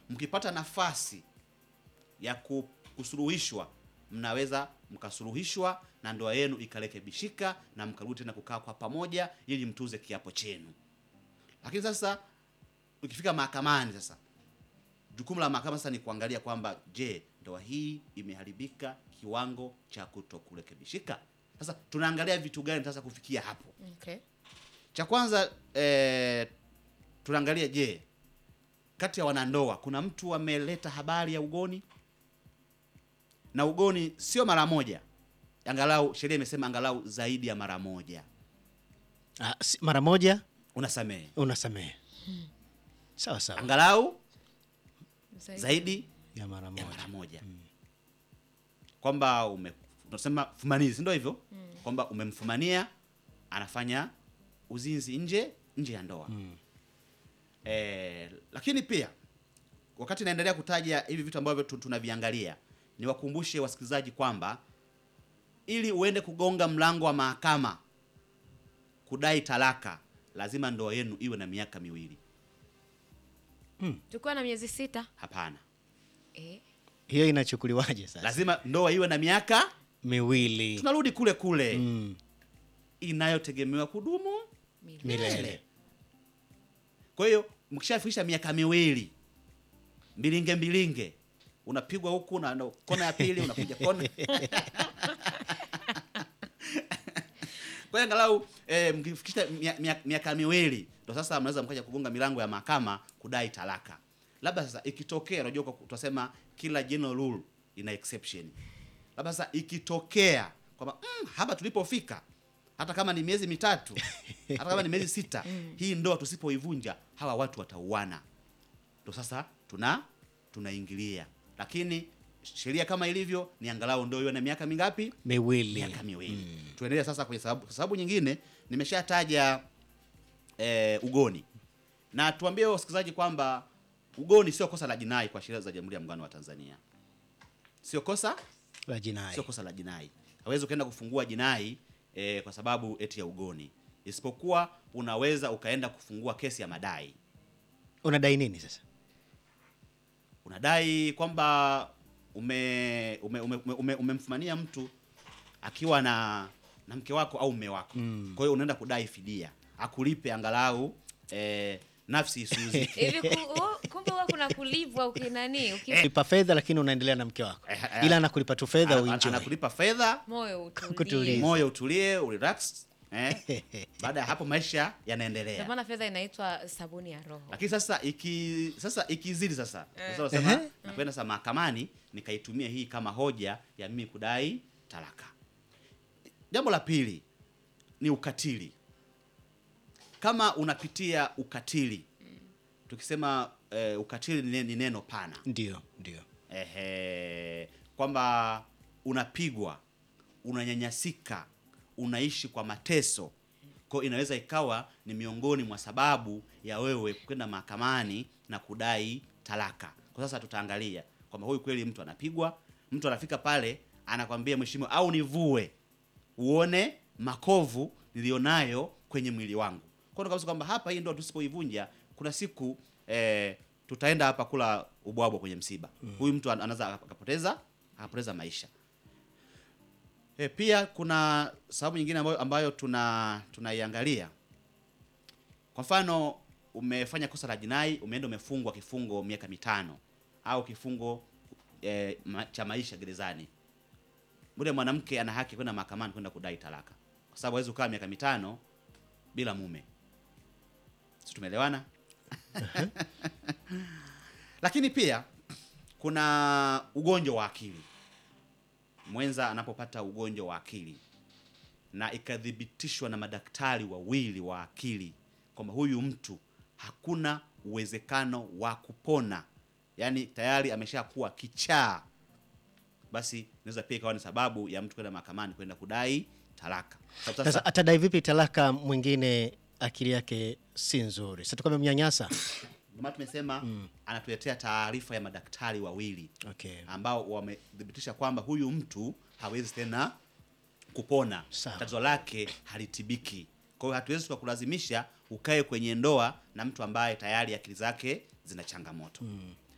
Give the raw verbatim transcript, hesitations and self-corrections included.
mkipata nafasi ya kusuluhishwa, mnaweza mkasuluhishwa na ndoa yenu ikarekebishika na mkarudi tena kukaa kwa pamoja ili mtuze kiapo chenu. Lakini sasa ukifika mahakamani, sasa jukumu la mahakama sasa ni kuangalia kwamba je, ndoa hii imeharibika kiwango cha kutokurekebishika. Sasa tunaangalia vitu gani sasa kufikia hapo? Okay. Cha kwanza eh, tunaangalia je, kati ya wanandoa kuna mtu ameleta habari ya ugoni, na ugoni sio mara moja, angalau sheria imesema angalau zaidi ya mara moja. Ah, si, mara moja unasamehe unasamehe. Hmm. Sawa sawa. Angalau Zaidi, zaidi ya mara moja, ya mara moja. Hmm. Kwamba ume tunasema fumanizi, ndio hivyo. Hmm. Kwamba umemfumania anafanya uzinzi nje nje ya ndoa. Hmm. Eh, lakini pia wakati naendelea kutaja hivi vitu ambavyo tunaviangalia, niwakumbushe wasikilizaji kwamba ili uende kugonga mlango wa mahakama kudai talaka, lazima ndoa yenu iwe na miaka miwili. Hmm. Tukua na miezi sita? Hapana. Eh. Hiyo inachukuliwaje sasa? Lazima ndoa iwe na miaka miwili. Tunarudi kule kule. Mm. Inayotegemewa kudumu milele. Milele. Kwa hiyo mkishafikisha miaka miwili, mbilinge mbilinge, unapigwa huku na kona ya pili unakuja kona. Kwa hiyo angalau eh, mkifikisha miaka miwili ndio sasa mnaweza mkaja kugonga milango ya mahakama kudai talaka. Labda sasa ikitokea, unajua tutasema kila general rule ina exception. Labda sasa ikitokea kwamba mm, hapa tulipofika hata kama ni miezi mitatu, hata kama ni miezi sita, hii ndoa tusipoivunja hawa watu watauana, ndio sasa tuna tunaingilia. Lakini sheria kama ilivyo ni angalau ndoa iwe na miaka mingapi? Miwili. Miaka miwili. Mm. Tuendelee sasa kwenye sababu. Sababu nyingine nimeshataja eh, ugoni. Na tuambie wasikilizaji kwamba ugoni sio kosa la jinai kwa sheria za Jamhuri ya Muungano wa Tanzania. Sio kosa la jinai. Sio kosa la jinai. Hawezi ukaenda kufungua jinai eh, kwa sababu eti ya ugoni. Isipokuwa unaweza ukaenda kufungua kesi ya madai. Unadai nini sasa? Unadai kwamba ume umemfumania ume, ume, ume mtu akiwa na na mke wako au mume wako. Mm. Kwa hiyo unaenda kudai fidia, akulipe angalau eh, nafsi isuzike. Hivi kumbe wewe kuna kulipwa ukinani ukilipa fedha lakini unaendelea na mke wako. Ila anakulipa tu fedha au enjoy. Anakulipa fedha, moyo utulie. Moyo utulie, urelax. Eh? Baada ya hapo maisha yanaendelea. Kwa maana fedha inaitwa sabuni ya roho. Lakini sasa iki sasa ikizidi sasa. Sasa unasema nakwenda sasa mahakamani nikaitumia hii kama hoja ya mimi kudai talaka. Jambo la pili ni ukatili. Kama unapitia ukatili, mm. tukisema eh, ukatili ni neno pana. Ndio, ndio. Ehe, kwamba unapigwa, unanyanyasika, unaishi kwa mateso. Kwa inaweza ikawa ni miongoni mwa sababu ya wewe kwenda mahakamani na kudai talaka. Kwa sasa tutaangalia kwamba huyu kweli mtu anapigwa, mtu anafika pale anakwambia mheshimiwa, au nivue uone makovu nilionayo kwenye mwili wangu. Kwa hiyo kwamba hapa hii ndio tusipoivunja kuna siku eh, tutaenda hapa kula ubwabwa kwenye msiba. Mm. Huyu mtu anaweza akapoteza akapoteza maisha. E, pia kuna sababu nyingine ambayo, ambayo tuna tunaiangalia. Kwa mfano umefanya kosa la jinai, umeenda umefungwa kifungo miaka mitano au kifungo e, ma, cha maisha gerezani. Mule mwanamke ana haki kwenda mahakamani kwenda kudai talaka. Kwa sababu hawezi kukaa miaka mitano bila mume. Sisi tumeelewana? Lakini pia kuna ugonjwa wa akili. Mwenza anapopata ugonjwa wa akili na ikadhibitishwa na madaktari wawili wa akili kwamba huyu mtu hakuna uwezekano wa kupona, yani tayari ameshakuwa kichaa, basi inaweza pia ikawa ni sababu ya mtu kwenda mahakamani kwenda kudai talaka. Sasa atadai vipi talaka mwingine akili yake si nzuri? Sasa tukame mnyanyasa. Ndio tumesema mm. anatuletea taarifa ya madaktari wawili. Okay. Ambao wamedhibitisha kwamba huyu mtu hawezi tena kupona. Tatizo lake halitibiki. Kwa hiyo hatuwezi kukulazimisha ukae kwenye ndoa na mtu ambaye tayari akili zake zina changamoto. Mm.